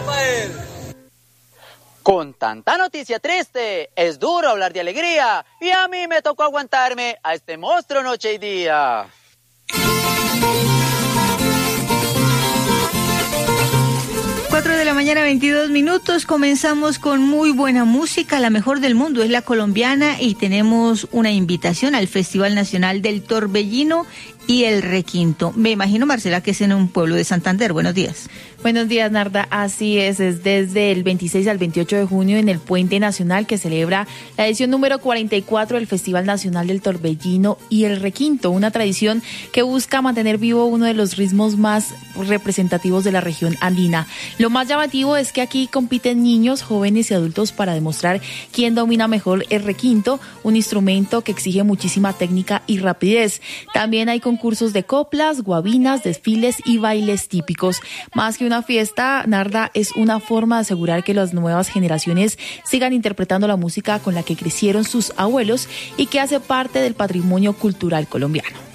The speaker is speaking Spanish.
Rafael. Con tanta noticia triste, es duro hablar de alegría y a mí me tocó aguantarme a este monstruo noche y día. 4 de la mañana, 22 minutos. Comenzamos con muy buena música, la mejor del mundo es la colombiana y tenemos una invitación al Festival Nacional del Torbellino y el Requinto. Me imagino, Marcela, que es en un pueblo de Santander. Buenos días. Buenos días, Narda. Así es desde el 26 al 28 de junio en el Puente Nacional que celebra la edición número 44 del Festival Nacional del Torbellino y el Requinto, una tradición que busca mantener vivo uno de los ritmos más representativos de la región andina. Lo más llamativo es que aquí compiten niños, jóvenes y adultos para demostrar quién domina mejor el requinto, un instrumento que exige muchísima técnica y rapidez. También hay concursos de coplas, guabinas, desfiles y bailes típicos. Más que una fiesta, Narda, es una forma de asegurar que las nuevas generaciones sigan interpretando la música con la que crecieron sus abuelos y que hace parte del patrimonio cultural colombiano.